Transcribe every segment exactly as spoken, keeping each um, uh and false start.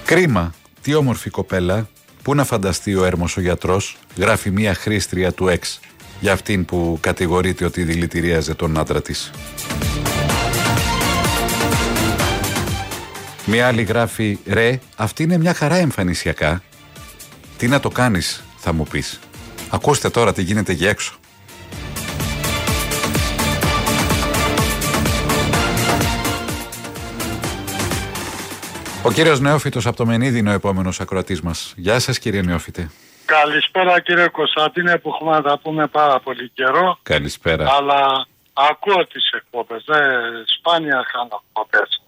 Κρίμα, τι όμορφη κοπέλα. Πού να φανταστεί ο έρμος ο γιατρός, γράφει μία χρήστρια του εξ για αυτήν που κατηγορείται ότι δηλητηρίαζε τον άντρα της. Μία άλλη γράφει, ρε, αυτή είναι μια χαρά εμφανισιακά. Τι να το κάνεις, θα μου πεις. Ακούστε τώρα τι γίνεται για έξω. Ο κύριος Νεόφυτος από το Μενίδη είναι ο επόμενος ακροατής μας. Γεια σας κύριε Νεόφυτε. Καλησπέρα κύριε Κωνσταντίνε, που έχουμε να τα πούμε πάρα πολύ καιρό. Καλησπέρα. Αλλά ακούω τις εκπομπές, ε, σπάνια χάνω εκπομπές.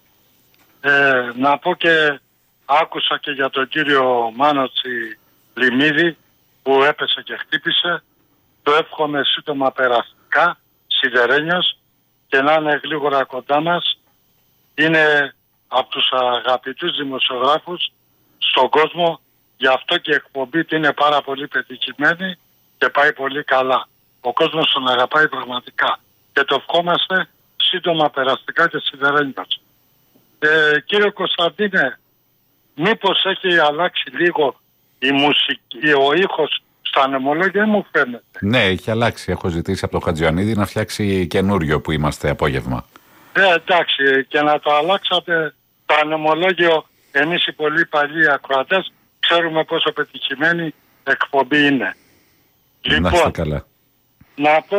Ε, να πω και άκουσα και για τον κύριο Μάνοτσι Λιμίδη που έπεσε και χτύπησε. Το εύχομαι σύντομα περαστικά, σιδερένιος, και να είναι γλίγορα κοντά μας. Είναι από τους αγαπητούς δημοσιογράφους στον κόσμο, γι' αυτό και η εκπομπή είναι πάρα πολύ πετυχημένη και πάει πολύ καλά. Ο κόσμος τον αγαπάει πραγματικά και το ευχόμαστε σύντομα περαστικά και σιδερένιος. Ε, κύριε Κωνσταντίνε, μήπως έχει αλλάξει λίγο η μουσική, ο ήχος στα νεμολόγια, μου φαίνεται? Ναι, έχει αλλάξει. Έχω ζητήσει από τον Χατζιωαννίδη να φτιάξει καινούριο που είμαστε απόγευμα. Ε, εντάξει, και να το αλλάξατε το ανεμολόγιο. Εμείς οι πολύ παλιοί ακροατές ξέρουμε πόσο πετυχημένη εκπομπή είναι. Να Λοιπόν, είστε καλά. να πω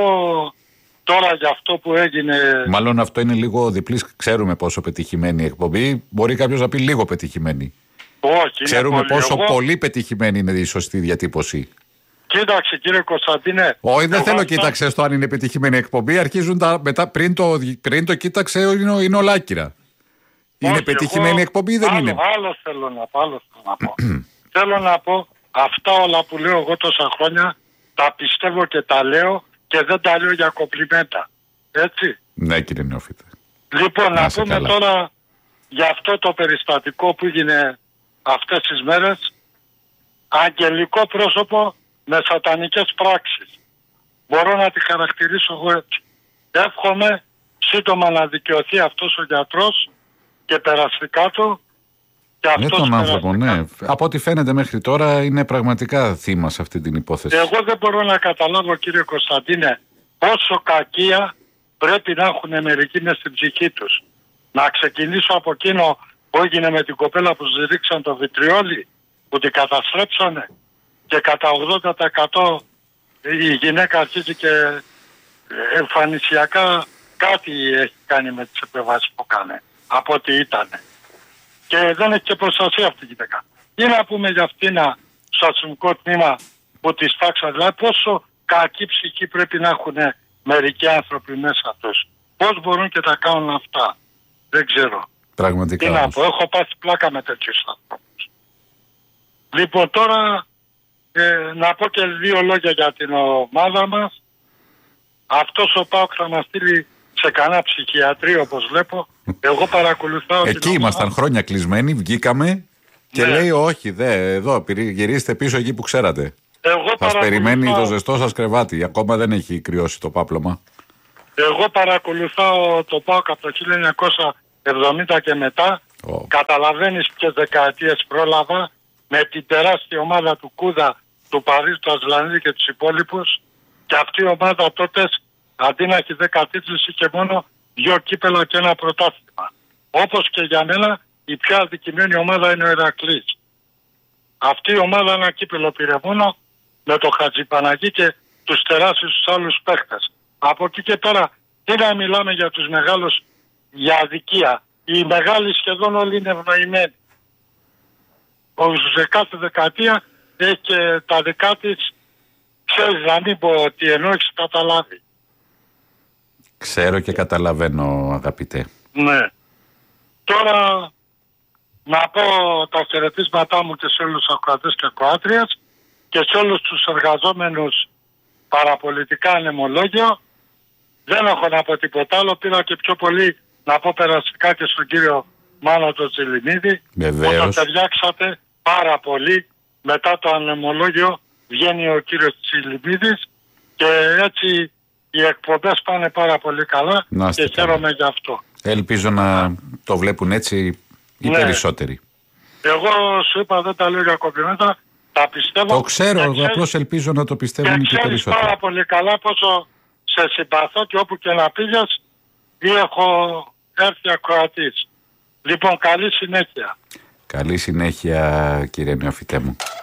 τώρα για αυτό που έγινε. Μάλλον αυτό είναι λίγο διπλής. Ξέρουμε πόσο πετυχημένη η εκπομπή. Μπορεί κάποιος να πει λίγο πετυχημένη. Όχι, ξέρουμε πολύ. πόσο Εγώ... πολύ πετυχημένη είναι η σωστή διατύπωση. Κοίταξε κύριε Κωνσταντίνε. Όχι, δεν εγώ θέλω αυτό... κοίταξε το αν είναι πετυχημένη η εκπομπή. Αρχίζουν τα μετά. Πριν το, πριν το κοίταξε είναι, είναι ολάκυρα. Είναι Όχι, πετυχημένη εγώ... η εκπομπή ή δεν άλλο, είναι? Άλλο θέλω να πω. Άλλο θέλω να πω. Θέλω να πω αυτά όλα που λέω εγώ τόσα χρόνια τα πιστεύω και τα λέω και δεν τα λέω για κομπλιμέντα. Έτσι. Ναι κύριε Νεόφυτε. Λοιπόν, να, να πούμε καλά. τώρα για αυτό το περιστατικό που έγινε αυτές τις μέρες. Αγγελικό πρόσωπο με σατανικές πράξεις. Μπορώ να τη χαρακτηρίσω εγώ έτσι. Εύχομαι σύντομα να δικαιωθεί αυτός ο γιατρός και περαστικά του. Και Ναι, αυτός τον άνθρωπο, περαστικά. ναι. Από ό,τι φαίνεται μέχρι τώρα είναι πραγματικά θύμα σε αυτή την υπόθεση. Εγώ δεν μπορώ να καταλάβω κύριε Κωνσταντίνε πόσο κακία πρέπει να έχουν μερικοί μες στην ψυχή τους. Να ξεκινήσω από εκείνο που έγινε με την κοπέλα που ζητήξαν το βιτριόλι, που την καταστρέψανε και κατά ογδόντα τοις εκατό η γυναίκα αρχίζει και εμφανισιακά κάτι έχει κάνει με τις επεμβάσεις που κάνει από ό,τι ήταν. Και δεν έχει και προστασία αυτή η γυναίκα. Ή να πούμε για αυτήν στο αστυνομικό τμήμα που τη στάξαν, δηλαδή πόσο κακή ψυχή πρέπει να έχουν μερικοί άνθρωποι μέσα τους. Πώς μπορούν και τα κάνουν αυτά. Δεν ξέρω. Πραγματικά. Τι να πω, έχω πάθει πλάκα με τέτοιους ανθρώπους. Λοιπόν, τώρα ε, να πω και δύο λόγια για την ομάδα μας. Αυτός ο ΠΑΟΚ θα μας στείλει σε κανένα ψυχιατρίο όπως βλέπω. Εγώ παρακολουθάω. Εκεί ήμασταν χρόνια κλεισμένοι, βγήκαμε και ναι. λέει όχι, δε, εδώ γυρίστε πίσω εκεί που ξέρατε. Σας περιμένει το ζεστό σας κρεβάτι. Ακόμα δεν έχει κρυώσει το πάπλωμα. Εγώ παρακολουθάω το ΠΑΟΚ από το χίλια εννιακόσια εβδομήντα και μετά. Oh. Καταλαβαίνεις ποιες δεκαετίες πρόλαβα με την τεράστια ομάδα του Κούδα, του Παρίζου, του Αζλανίδη και τους υπόλοιπους. Και αυτή η ομάδα τότε αντί να έχει δέκα τίτλους είχε μόνο δύο κύπελα και ένα πρωτάθλημα. Όπως και για μένα η πιο αδικημένη ομάδα είναι ο Ηρακλής. Αυτή η ομάδα ένα κύπελο πήρε μόνο με το Χατζηπαναγί και τους τεράστιους άλλους παίχτες. Από εκεί και πέρα τι να μιλάμε για τους μεγάλους για αδικία. Οι μεγάλοι σχεδόν όλοι είναι ευνοημένοι. Σε κάθε δεκαετία έχει και τα δικά της. Ξέρεις να μην πω ότι ενώ έχεις καταλάβει. Ξέρω και καταλαβαίνω αγαπητέ. Ναι. Τώρα να πω τα χαιρετίσματά μου και σε όλους τους ακροατές και ακροάτριες και σε όλους τους εργαζόμενους παραπολιτικά ανεμολόγιο. Δεν έχω να πω τίποτα άλλο. Πήρα και πιο πολύ να πω περαστικά και στον κύριο Μάνο τον Τσιλιμίδη. Βεβαίως. Όταν ταιριάξατε πάρα πολύ μετά το ανεμολόγιο βγαίνει ο κύριος Τσιλιμίδης και έτσι οι εκπομπές πάνε πάρα πολύ καλά και καλά. Χαίρομαι γι' αυτό. Ελπίζω να το βλέπουν έτσι οι ναι. περισσότεροι. Εγώ σου είπα δεν τα λέω για κομπλιμέντα, τα πιστεύω. Το ξέρω, εγώ απλώς ελπίζω να το πιστεύουν και, και περισσότερο. Πάρα πολύ καλά πόσο σε συμπαθώ και όπου και να πήγες ή έχω έρθει ακροατής. Λοιπόν, καλή συνέχεια. Καλή συνέχεια, κύριε Νεοφυτέ μου.